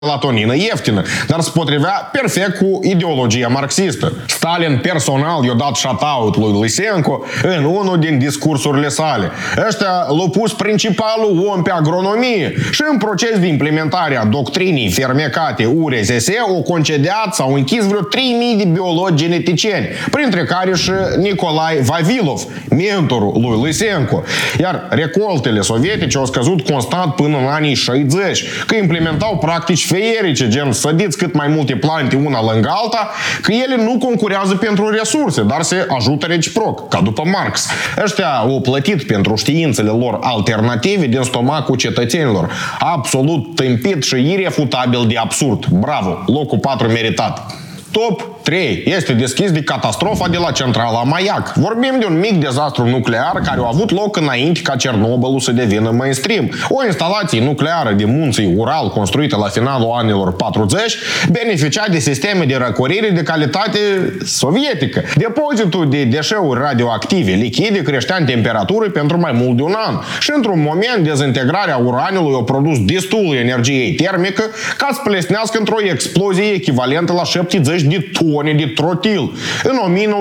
melatonină ieftină, dar se potrivea perfect cu ideologia marxistă. Stalin personal i-a dat shout-out lui Lysenko în unul din discursurile sale. Ăștia l-au pus principalul om pe agronomie și în proces de implementare a doctrinii fermecate URSS o concediat sau închis vreo 3000 de biologi geneticieni, printre care și Nikolai Vavilov, mentorul lui Lysenko. Iar recoltele sovietice au scăzut constant până în anii 60, că implementau practici feierice, gen sădiți cât mai multe plante una lângă alta, că ele nu concurează pentru resurse, dar se ajută reciproc, ca după Marx. Ăștia au plătit pentru științele lor alternative din stomacul cetățenilor. Absolut tâmpit și irefutabil de absurd. Bravo! Locul 4 meritat. Top 3 este deschis de catastrofa de la centrala Maiac. Vorbim de un mic dezastru nuclear care a avut loc înainte ca Cernobâlul să devină mainstream. O instalație nucleară de munții Ural construită la finalul anilor 40 beneficia de sisteme de răcorire de calitate sovietică. Depozitul de deșeuri radioactive lichide creștea în temperatură pentru mai mult de un an și într-un moment dezintegrarea uraniului a produs destul energie termică ca să plesnească într-o explozie echivalentă la 70 de tone de trotil în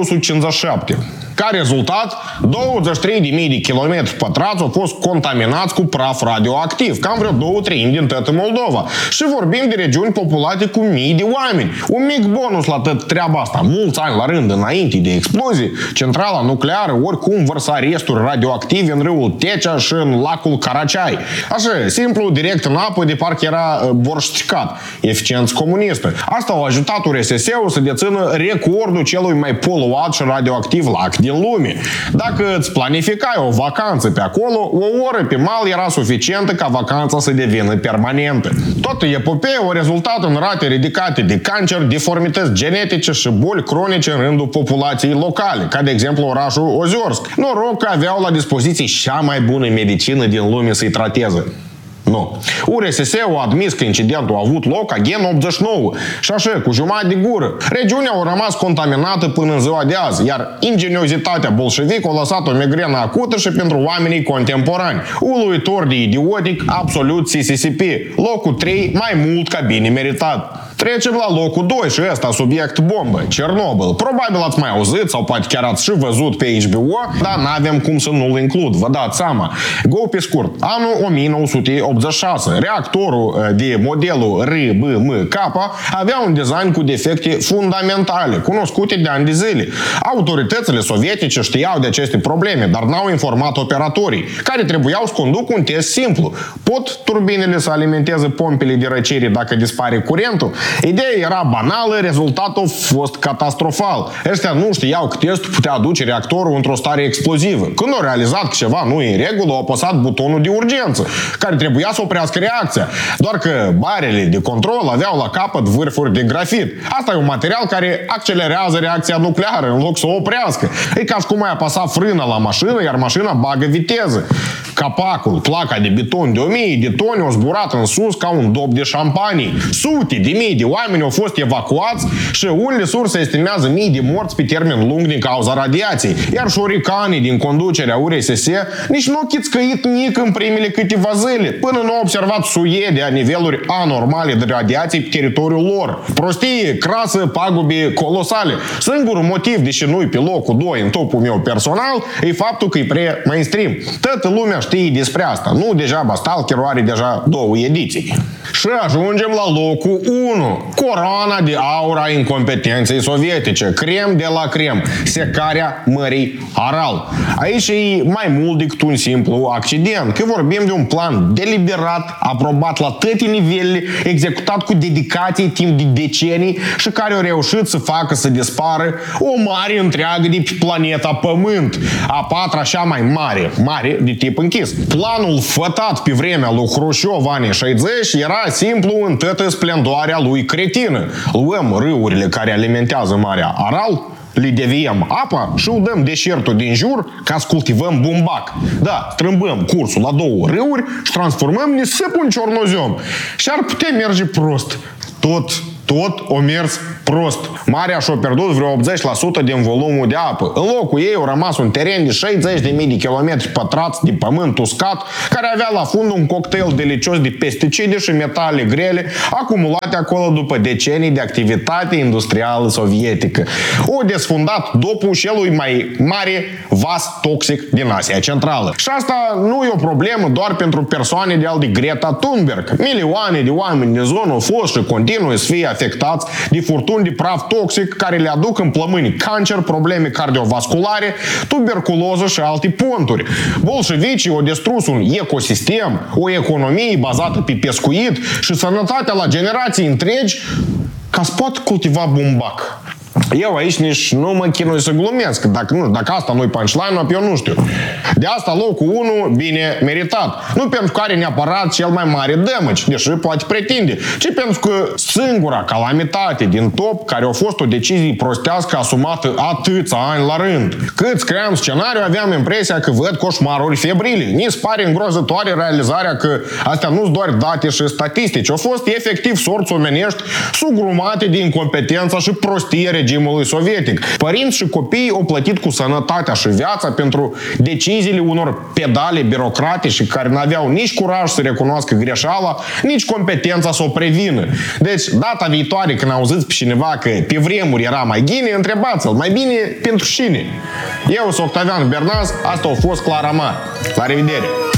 1957. Ca rezultat, 23.000 de kilometri pătrați au fost contaminați cu praf radioactiv, cam vreo 2/3 din toată Moldova. Și vorbim de regiuni populate cu mii de oameni. Un mic bonus la tot treaba asta. Mulți ani la rând înainte de explozie, centrala nucleară oricum vărsa resturi radioactive în râul Tecea și în lacul Caraceai. Așa, simplu, direct în apă, de parcă era borștricat. Eficiență comunistă. Asta a ajutat URSS-ul să dețină recordul celui mai poluat și radioactiv lac din lume. Dacă îți planificai o vacanță pe acolo, o oră pe mal era suficientă ca vacanța să devină permanentă. Toată epopeea a rezultat în rate ridicate de cancer, deformități genetice și boli cronice în rândul populației locale, ca de exemplu orașul Oziorsk. Noroc că aveau la dispoziție cea mai bună medicină din lume să-i trateze. Nu. URSS-ul a admis că incidentul a avut loc agen 89 și așa, cu jumătate de gură. Regiunea a rămas contaminată până în ziua de azi, iar ingeniozitatea bolșevică a lăsat o migrenă acută și pentru oamenii contemporani. Uluitor de idiotic, absolut CCCP. Locul 3 mai mult ca bine meritat. Trecem la locul 2 și ăsta subiect bombă, Cernobâl. Probabil ați mai auzit sau poate chiar ați și văzut pe HBO, dar n-avem cum să nu-l includ, vă dați seama. Go pe scurt, anul 1986, reactorul de modelul RBMK avea un design cu defecte fundamentale, cunoscute de ani de zile. Autoritățile sovietice știau de aceste probleme, dar n-au informat operatorii, care trebuiau să conducă un test simplu. Pot turbinele să alimenteze pompele de răcire dacă dispare curentul? Ideea era banală, rezultatul a fost catastrofal. Ăștia nu știau că testul putea aduce reactorul într-o stare explozivă. Când au realizat că ceva nu e în regulă, au apăsat butonul de urgență, care trebuia să oprească reacția. Doar că barele de control aveau la capăt vârfuri de grafit. Asta e un material care accelerează reacția nucleară în loc să o oprească. E ca și cum ai apăsat frâna la mașină, iar mașina bagă viteză. Capacul, placa de beton de 1000 de tone au zburat în sus ca un dop de șampanie. Sute de mii de oameni au fost evacuați și unele surse estimează mii de morți pe termen lung din cauza radiației. Iar șoricanii din conducerea URSS nici nu au chițcăit nic în primele câteva zile, până nu au observat suiede a niveluri anormale de radiații pe teritoriul lor. Prostie, crasă, pagube colosale. Singurul motiv, deși nu-i pe locul 2 în topul meu personal, e faptul că e pre-mainstream. Toată lumea știe despre asta. Nu degeaba Stalker-ul are deja 2 ediții. Și ajungem la locul 1. Coroana de aur a incompetenței sovietice. Crem de la crem. Secarea Mării Aral. Aici e mai mult decât un simplu accident. Că vorbim de un plan deliberat, aprobat la toate nivelele, executat cu dedicație timp de decenii și care au reușit să facă să dispară o mare întreagă de pe planeta Pământ. A patra cea mai mare de tip închis. Planul fătat pe vremea lui Hrușciov anii 60 era simplu în toată splendoarea lui cretină. Luăm râurile care alimentează Marea Aral, le deviem apa și udăm deșertul din jur ca să cultivăm bumbac. Da, strâmbăm cursul la 2 râuri și transformăm nisipul în ciornozem. Și ar putea merge prost. Tot tot o mers prost. Marea și-a pierdut vreo 80% din volumul de apă. În locul ei a rămas un teren de 60.000 de kilometri pătrați de pământ uscat, care avea la fund un cocktail delicios de pesticide și metale grele acumulate acolo după decenii de activitate industrială sovietică. O desfundat dopul celui mai mare vas toxic din Asia Centrală. Și asta nu e o problemă doar pentru persoane de al de Greta Thunberg. Milioane de oameni din zonă au fost și continuă să fie afectați de furtuni de praf toxic care le aduc în plămâni cancer, probleme cardiovasculare, tuberculoză și alte ponturi. Bolșevicii au distrus un ecosistem, o economie bazată pe pescuit și sănătatea la generații întregi ca să poată cultiva bumbac. Eu aici nici nu mă chinui să glumesc. Dacă asta nu-i punchline-ul, eu nu știu. De asta locul 1, bine meritat. Nu pentru că are neapărat cel mai mare damage, deși poate pretinde, ci pentru că singura calamitate din top care a fost o decizie prostească asumată atâția ani la rând. Cât scriam scenariu, aveam impresia că văd coșmaruri febrile. Mi se pare îngrozătoare realizarea că astea nu sunt doar date și statistici. Au fost efectiv sorți omenești sugrumate de incompetența și prostie regimului sovietic. Părinți și copii au plătit cu sănătatea și viața pentru deciziile unor pedale birocratice care n-aveau nici curaj să recunoască greșeala, nici competența să o prevină. Deci, data viitoare când auziți pe cineva că pe vremuri era mai bine, întrebați-l, mai bine pentru cine? Eu sunt Octavian Bernaz, asta a fost Clara Mar. La revedere!